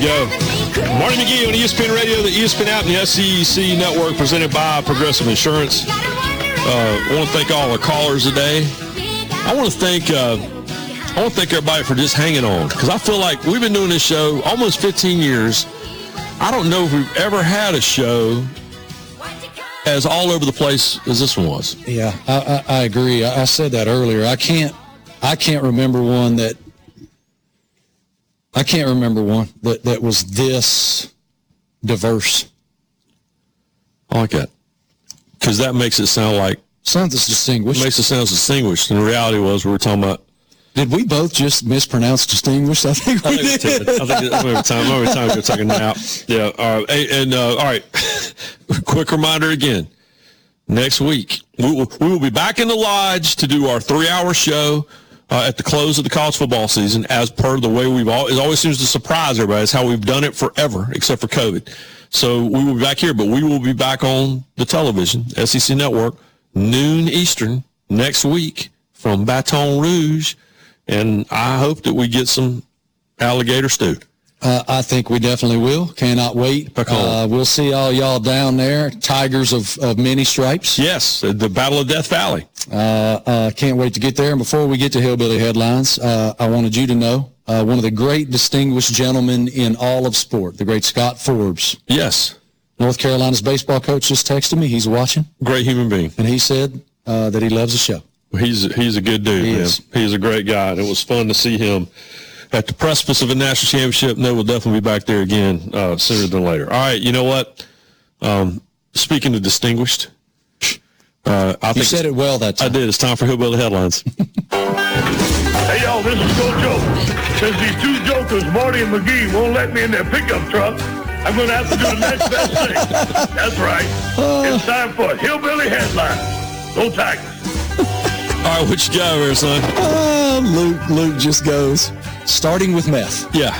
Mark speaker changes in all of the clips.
Speaker 1: Yo. Marty McGee on ESPN Radio, the ESPN app, and the SEC Network, presented by Progressive Insurance. I want to thank all our callers today. I want to thank everybody for just hanging on, because I feel like we've been doing this show almost 15 years. I don't know if we've ever had a show as all over the place as this one was.
Speaker 2: Yeah, I agree. I said that earlier. I can't remember one that was this diverse.
Speaker 1: I like that, because that makes it sound like
Speaker 2: sounds distinguished.
Speaker 1: Makes it sound distinguished. And the reality was, we were talking about.
Speaker 2: Did we both just mispronounce distinguished? I think we did.
Speaker 1: I think every time we're talking now. Yeah. All right. And all right. Quick reminder again. Next week, we will be back in the lodge to do our 3-hour show at the close of the college football season, as per the way it always seems to surprise everybody. It's how we've done it forever, except for COVID. So we will be back here, but we will be back on the television, SEC Network, noon Eastern next week from Baton Rouge. And I hope that we get some alligator stew.
Speaker 2: I think we definitely will. Cannot wait. We'll see all y'all down there. Tigers of many stripes.
Speaker 1: Yes, the Battle of Death Valley.
Speaker 2: Can't wait to get there. And before we get to Hillbilly Headlines, I wanted you to know one of the great distinguished gentlemen in all of sport, the great Scott Forbes.
Speaker 1: Yes.
Speaker 2: North Carolina's baseball coach just texted me. He's watching.
Speaker 1: Great human being.
Speaker 2: And he said that he loves the show.
Speaker 1: He's a good dude, man. He's a great guy. And it was fun to see him at the precipice of a national championship, and they will definitely be back there again sooner than later. All right, you know what? Speaking of distinguished, I think
Speaker 2: you said it well that time.
Speaker 1: I did. It's time for Hillbilly Headlines.
Speaker 3: Hey, y'all, this is Coach Joe. Since these two jokers, Marty and McGee, won't let me in their pickup truck, I'm going to have to do the next best thing. That's right. It's time for Hillbilly Headlines. Go Tigers.
Speaker 1: All right, what you got over there, son?
Speaker 2: Luke just goes. Starting with meth.
Speaker 1: Yeah.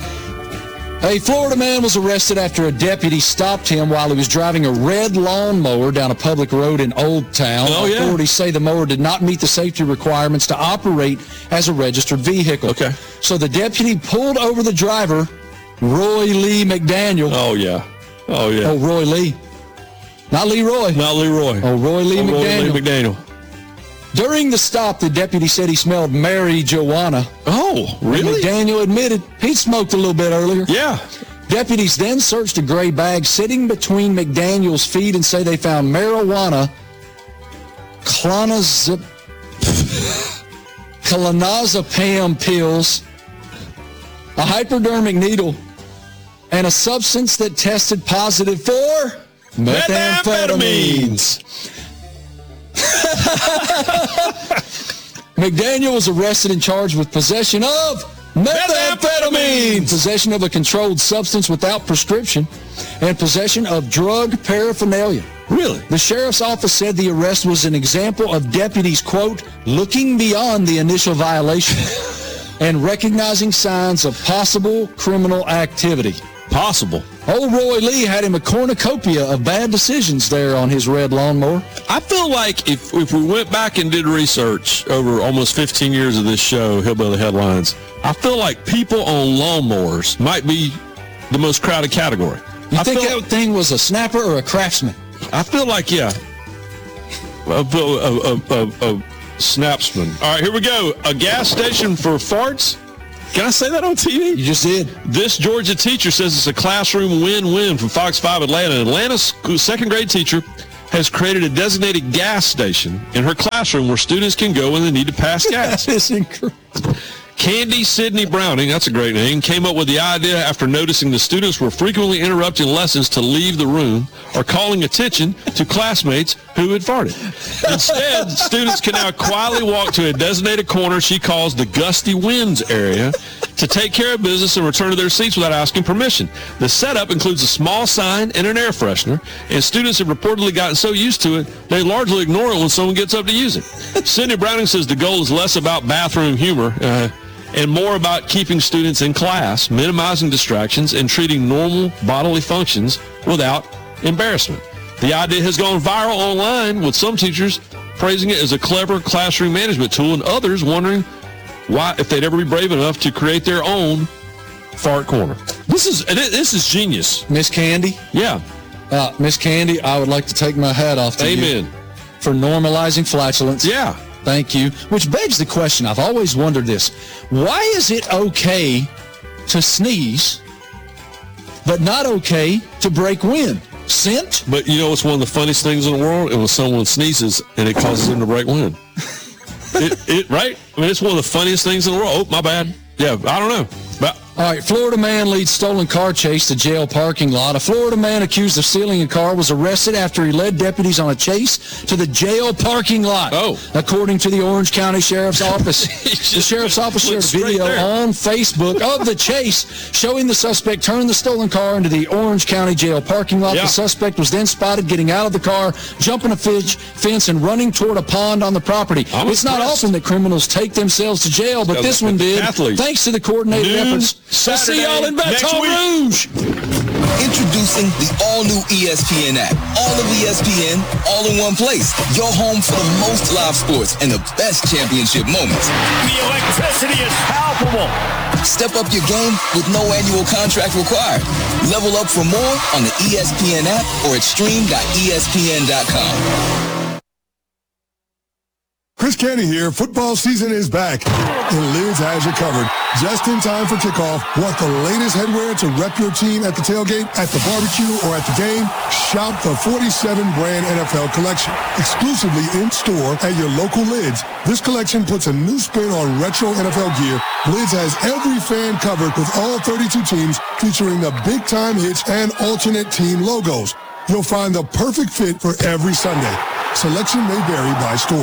Speaker 2: A Florida man was arrested after a deputy stopped him while he was driving a red lawnmower down a public road in Old Town. Authorities say the mower did not meet the safety requirements to operate as a registered vehicle.
Speaker 1: Okay.
Speaker 2: So the deputy pulled over the driver, Roy Lee McDaniel.
Speaker 1: Oh, yeah.
Speaker 2: Oh, Roy Lee. Not Leroy.
Speaker 1: Not Leroy.
Speaker 2: Oh, Roy Lee McDaniel.
Speaker 1: Roy Lee McDaniel.
Speaker 2: During the stop, the deputy said he smelled marijuana.
Speaker 1: Oh, really?
Speaker 2: McDaniel admitted he'd smoked a little bit earlier.
Speaker 1: Yeah. Deputies
Speaker 2: then searched a gray bag sitting between McDaniel's feet and say they found marijuana, clonazepam pills, a hypodermic needle, and a substance that tested positive for methamphetamines. McDaniel was arrested and charged with possession of methamphetamine, possession of a controlled substance without prescription, and possession of drug paraphernalia.
Speaker 1: Really?
Speaker 2: The sheriff's office said the arrest was an example of deputies, quote, looking beyond the initial violation and recognizing signs of possible criminal activity.
Speaker 1: Possible.
Speaker 2: Old Roy Lee had him a cornucopia of bad decisions there on his red lawnmower.
Speaker 1: I feel like if we went back and did research over almost 15 years of this show, Hillbilly Headlines, I feel like people on lawnmowers might be the most crowded category.
Speaker 2: You think that thing was a snapper or a craftsman?
Speaker 1: I feel like, yeah, a snapsman. All right, here we go. A gas station for farts? Can I say that on TV?
Speaker 2: You just did.
Speaker 1: This Georgia teacher says it's a classroom win-win from Fox 5 Atlanta. Atlanta's second-grade teacher has created a designated gas station in her classroom where students can go when they need to pass gas.
Speaker 2: That is incredible.
Speaker 1: Candy Sydney Browning, that's a great name, came up with the idea after noticing the students were frequently interrupting lessons to leave the room or calling attention to classmates who had farted. Instead, students can now quietly walk to a designated corner she calls the Gusty Winds area to take care of business and return to their seats without asking permission. The setup includes a small sign and an air freshener, and students have reportedly gotten so used to it, they largely ignore it when someone gets up to use it. Sydney Browning says the goal is less about bathroom humor and more about keeping students in class, minimizing distractions, and treating normal bodily functions without embarrassment. The idea has gone viral online, with some teachers praising it as a clever classroom management tool and others wondering why, if they'd ever be brave enough to create their own Fart Corner. This is genius.
Speaker 2: Miss Candy?
Speaker 1: Yeah.
Speaker 2: Miss Candy, I would like to take my hat off to you for normalizing flatulence.
Speaker 1: Yeah.
Speaker 2: Thank you. Which begs the question, I've always wondered this. Why is it okay to sneeze, but not okay to break wind? Scent?
Speaker 1: But you know what's one of the funniest things in the world? It when someone sneezes and it causes them to break wind. Right? I mean, it's one of the funniest things in the world. Oh, my bad. Yeah, I don't know. But
Speaker 2: all right, Florida man leads stolen car chase to jail parking lot. A Florida man accused of stealing a car was arrested after he led deputies on a chase to the jail parking lot. According to the Orange County Sheriff's Office. The Sheriff's Office shared a video on Facebook of the chase showing the suspect turn the stolen car into the Orange County jail parking lot. The suspect was then spotted getting out of the car, jumping a fence, and running toward a pond on the property. It's not often that criminals take themselves to jail, but this one did, thanks to the coordinated efforts.
Speaker 1: We'll see y'all in Baton Rouge.
Speaker 4: Introducing the all-new ESPN app. All of ESPN, all in one place. Your home for the most live sports and the best championship moments.
Speaker 3: The electricity is palpable.
Speaker 4: Step up your game with no annual contract required. Level up for more on the ESPN app or at stream.espn.com.
Speaker 5: Chris Canty here. Football season is back, and Lids has you covered. Just in time for kickoff. Want the latest headwear to rep your team at the tailgate, at the barbecue, or at the game? Shop the 47-brand NFL collection, exclusively in-store at your local Lids. This collection puts a new spin on retro NFL gear. Lids has every fan covered with all 32 teams, featuring the big-time hits and alternate team logos. You'll find the perfect fit for every Sunday. Selection may vary by store.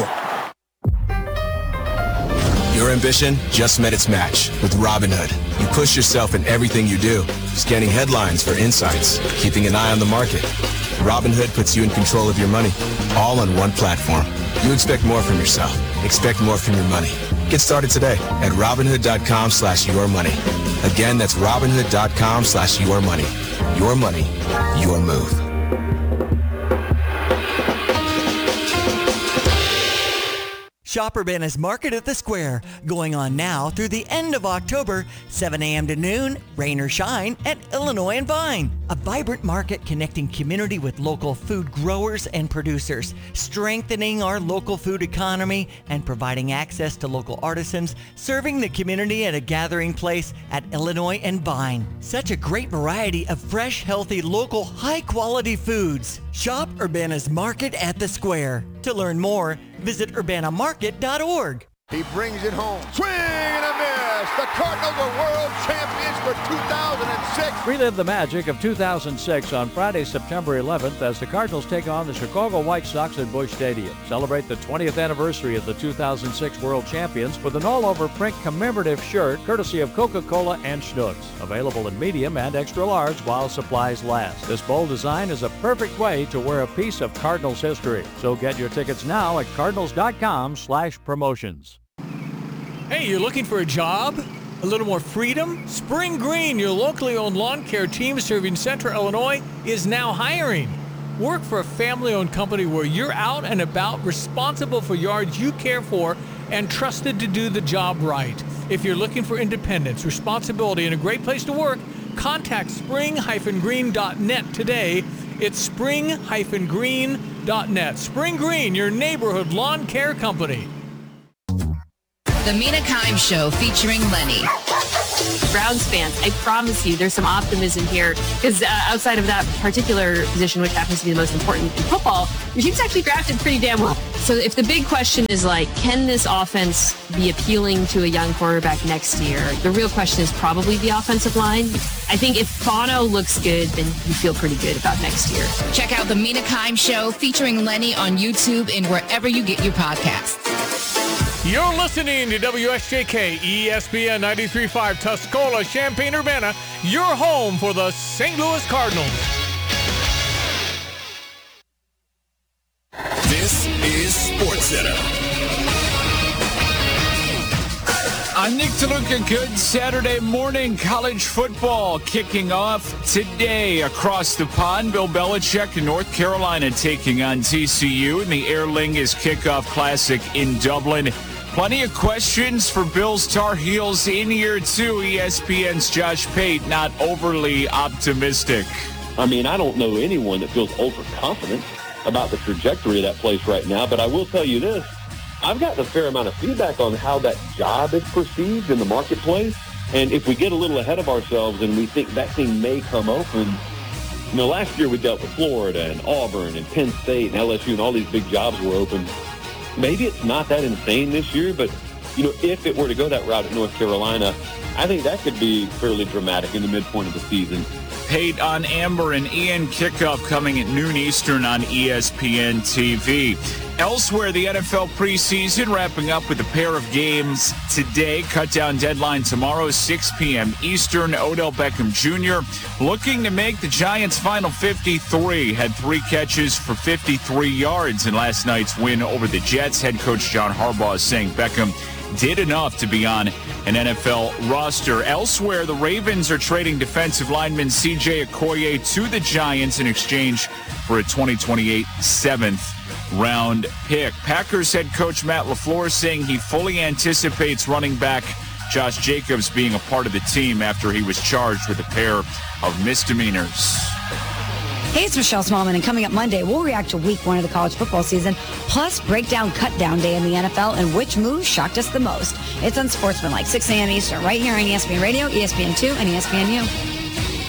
Speaker 6: Your ambition just met its match with Robinhood. You push yourself in everything you do, scanning headlines for insights, keeping an eye on the market. Robinhood puts you in control of your money, all on one platform. You expect more from yourself. Expect more from your money. Get started today at Robinhood.com/yourmoney. Again, that's Robinhood.com/yourmoney. Your money, your move.
Speaker 7: Shop Urbana's Market at the Square, going on now through the end of October, 7 a.m. to noon, rain or shine, at Illinois and Vine. A vibrant market connecting community with local food growers and producers, strengthening our local food economy and providing access to local artisans, serving the community at a gathering place at Illinois and Vine. Such a great variety of fresh, healthy, local, high-quality foods. Shop Urbana's Market at the Square. To learn more, visit urbanamarket.org.
Speaker 8: He brings it home. Swing and a miss. The Cardinals are world champions for 2006.
Speaker 9: Relive the magic of 2006 on Friday, September 11th as the Cardinals take on the Chicago White Sox at Busch Stadium. Celebrate the 20th anniversary of the 2006 World Champions with an all-over print commemorative shirt courtesy of Coca-Cola and Schnucks. Available in medium and extra large while supplies last. This bold design is a perfect way to wear a piece of Cardinals history. So get your tickets now at cardinals.com/promotions.
Speaker 10: Hey, you're looking for a job? A little more freedom? Spring Green, your locally owned lawn care team serving Central Illinois, is now hiring. Work for a family-owned company where you're out and about, responsible for yards you care for, and trusted to do the job right. If you're looking for independence, responsibility, and a great place to work, contact spring-green.net today. It's spring-green.net. Spring Green, your neighborhood lawn care company.
Speaker 11: The Mina Kimes Show featuring Lenny.
Speaker 12: Browns fans, I promise you there's some optimism here because outside of that particular position, which happens to be the most important in football, your team's actually drafted pretty damn well. So if the big question is like, can this offense be appealing to a young quarterback next year? The real question is probably the offensive line. I think if Bono looks good, then you feel pretty good about next year.
Speaker 11: Check out the Mina Kimes Show featuring Lenny on YouTube and wherever you get your podcasts.
Speaker 10: You're listening to WSJK ESPN 93.5 Tuscola, Champaign-Urbana, your home for the St. Louis Cardinals.
Speaker 6: This is SportsCenter.
Speaker 13: I'm Nick DeLuca. Good Saturday morning. College football kicking off today across the pond. Bill Belichick in North Carolina taking on TCU in the Aer Lingus Kickoff Classic in Dublin. Plenty of questions for Bills Tar Heels in year 2. ESPN's Josh Pate not overly optimistic.
Speaker 14: I mean, I don't know anyone that feels overconfident about the trajectory of that place right now, but I will tell you this. I've gotten a fair amount of feedback on how that job is perceived in the marketplace. And if we get a little ahead of ourselves and we think that thing may come open, you know, last year we dealt with Florida and Auburn and Penn State and LSU and all these big jobs were open. Maybe it's not that insane this year, but, you know, if it were to go that route at North Carolina, I think that could be fairly dramatic in the midpoint of the season.
Speaker 13: Pate on Amber and Ian kickoff coming at noon Eastern on ESPN TV. Elsewhere, the NFL preseason wrapping up with a pair of games today. Cut-down deadline tomorrow, 6 p.m. Eastern. Odell Beckham Jr. looking to make the Giants' final 53. Had 3 catches for 53 yards in last night's win over the Jets. Head coach John Harbaugh saying Beckham did enough to be on an NFL roster. Elsewhere, the Ravens are trading defensive lineman C.J. Okoye to the Giants in exchange for a 2028 7th-round pick. Packers head coach Matt LaFleur saying he fully anticipates running back Josh Jacobs being a part of the team after he was charged with a pair of misdemeanors.
Speaker 15: Hey, it's Michelle Smallman, and coming up Monday, we'll react to week 1 of the college football season, plus break down cut-down day in the NFL and which move shocked us the most. It's Unsportsmanlike, 6 a.m. Eastern, right here on ESPN Radio, ESPN2, and ESPNU.